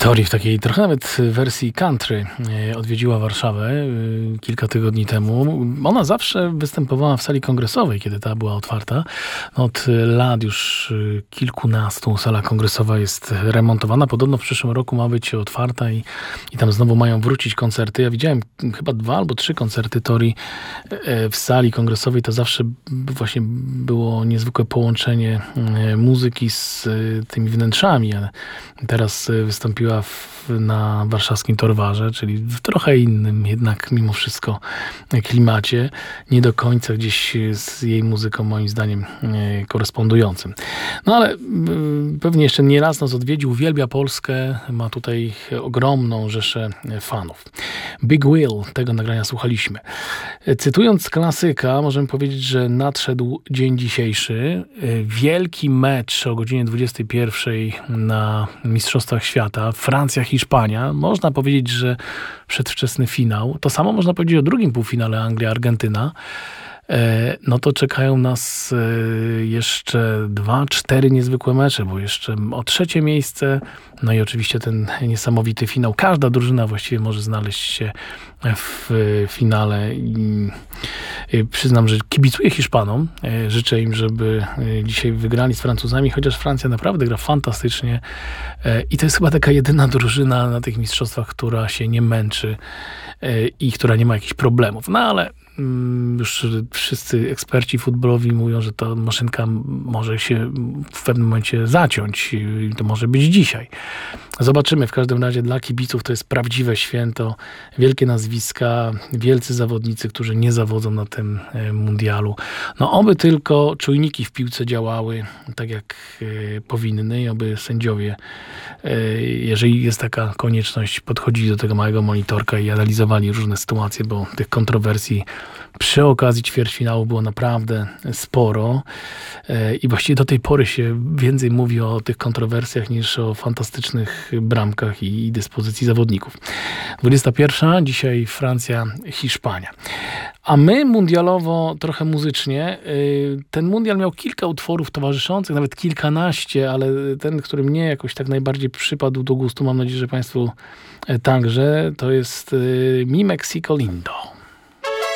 Tori w takiej trochę nawet wersji country odwiedziła Warszawę kilka tygodni temu. Ona zawsze występowała w sali kongresowej, kiedy ta była otwarta. Od lat już kilkunastu sala kongresowa jest remontowana. Podobno w przyszłym roku ma być otwarta i tam znowu mają wrócić koncerty. Ja widziałem chyba 2 albo 3 koncerty Tori w sali kongresowej. To zawsze właśnie było niezwykłe połączenie muzyki z tymi wnętrzami, ale teraz wystąpiła na warszawskim Torwarze, czyli w trochę innym jednak mimo wszystko klimacie, nie do końca gdzieś z jej muzyką moim zdaniem korespondującym. No ale pewnie jeszcze nie raz nas odwiedził, uwielbia Polskę, ma tutaj ogromną rzeszę fanów. Big Will, tego nagrania słuchaliśmy. Cytując klasyka, możemy powiedzieć, że nadszedł dzień dzisiejszy. Wielki mecz o godzinie 21 na Mistrzostwach Świata. Francja-Hiszpania. Można powiedzieć, że przedwczesny finał. To samo można powiedzieć o drugim półfinale Anglia-Argentyna. No to czekają nas jeszcze 2-4 niezwykłe mecze, bo jeszcze o 3. miejsce, no i oczywiście ten niesamowity finał. Każda drużyna właściwie może znaleźć się w finale. Przyznam, że kibicuję Hiszpanom. Życzę im, żeby dzisiaj wygrali z Francuzami, chociaż Francja naprawdę gra fantastycznie i to jest chyba taka jedyna drużyna na tych mistrzostwach, która się nie męczy i która nie ma jakichś problemów. No ale już wszyscy eksperci futbolowi mówią, że ta maszynka może się w pewnym momencie zaciąć i to może być dzisiaj. Zobaczymy. W każdym razie dla kibiców to jest prawdziwe święto. Wielkie nazwiska, wielcy zawodnicy, którzy nie zawodzą na tym mundialu. No oby tylko czujniki w piłce działały tak jak powinny i oby sędziowie, jeżeli jest taka konieczność, podchodzili do tego małego monitorka i analizowali różne sytuacje, bo tych kontrowersji przy okazji ćwierćfinału było naprawdę sporo i właściwie do tej pory się więcej mówi o tych kontrowersjach niż o fantastycznych bramkach i dyspozycji zawodników. 21. Dzisiaj Francja, Hiszpania. A my mundialowo, trochę muzycznie, ten mundial miał kilka utworów towarzyszących, nawet kilkanaście, ale ten, który mnie jakoś tak najbardziej przypadł do gustu, mam nadzieję, że Państwu także, to jest Mi Mexico Lindo.